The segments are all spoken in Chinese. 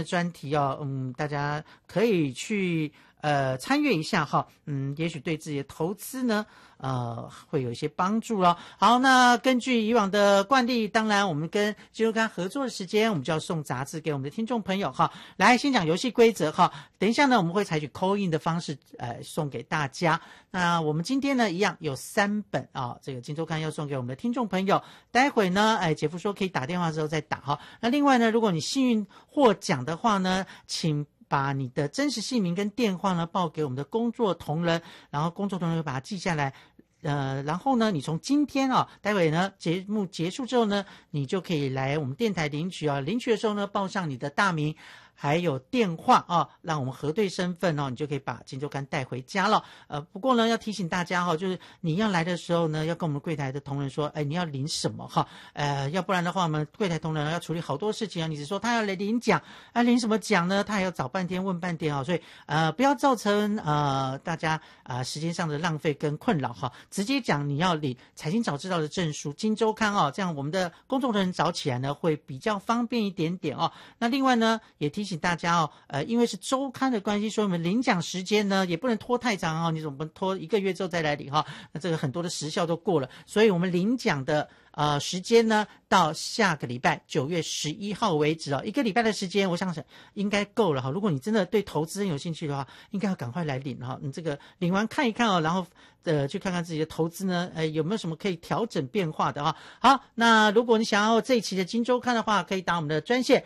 的专题哦，大家可以去参阅一下哈，也许对自己的投资呢，会有一些帮助咯。好，那根据以往的惯例，当然我们跟金周刊合作的时间，我们就要送杂志给我们的听众朋友哈。来，先讲游戏规则哈，等一下呢，我们会采取 call in 的方式，送给大家。那我们今天呢，一样有3本啊，这个金周刊要送给我们的听众朋友。待会呢，姐夫说可以打电话的时候再打哈。那另外呢，如果你幸运获奖的话呢，请把你的真实姓名跟电话呢报给我们的工作同仁，然后工作同仁会把它记下来。然后呢，你从今天啊，待会呢节目结束之后呢，你就可以来我们电台领取啊。领取的时候呢，报上你的大名还有电话啊，让我们核对身份哦，你就可以把金周刊带回家了。不过呢，要提醒大家哈，就是你要来的时候呢，要跟我们柜台的同仁说，你要领什么哈？要不然的话，我们柜台同仁要处理好多事情啊。你只说他要来领奖，领什么奖呢？他还要找半天问半天啊，所以不要造成大家时间上的浪费跟困扰哈。直接讲你要领财经早知道的证书，金周刊哦，这样我们的工作人员找起来呢会比较方便一点点哦。那另外呢，也提醒大家哦，因为是周刊的关系，所以我们领奖时间呢也不能拖太长哦，你总不能拖1个月之后再来领哈，那这个很多的时效都过了，所以我们领奖的时间呢到下个礼拜9月11号为止哦，1个礼拜的时间，我想应该够了哈。如果你真的对投资很有兴趣的话，应该要赶快来领哈。你这个领完看一看哦，然后去看看自己的投资呢，有没有什么可以调整变化的啊？好，那如果你想要这一期的金周刊的话，可以打我们的专线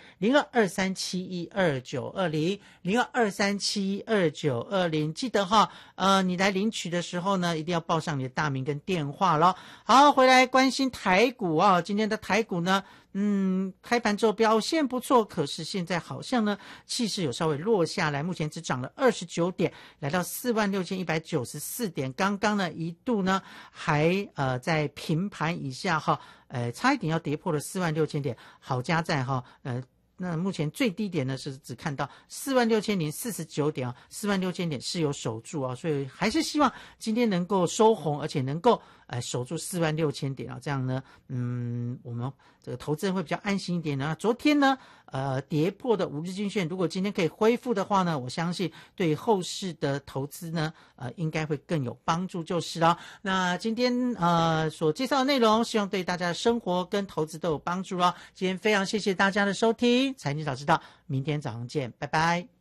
0223712920，0223712920，记得哈，你来领取的时候呢，一定要报上你的大名跟电话咯。好，回来关心台股啊，今天的台股呢，开盘之后表现不错，可是现在好像呢气势有稍微落下来，目前只涨了29点，来到46194点，刚刚呢一度呢还在平盘以下哈，差一点要跌破了46000点，好加在哈，那目前最低点呢是只看到46049点啊，46000点是有守住啊，所以还是希望今天能够收红，而且能够守住46000点啊，这样呢，我们这个投资人会比较安心一点呢。昨天呢，跌破的5日均线，如果今天可以恢复的话呢，我相信对后市的投资呢，应该会更有帮助就是了。那今天所介绍的内容，希望对大家的生活跟投资都有帮助了。今天非常谢谢大家的收听，财经早知道，明天早上见，拜拜。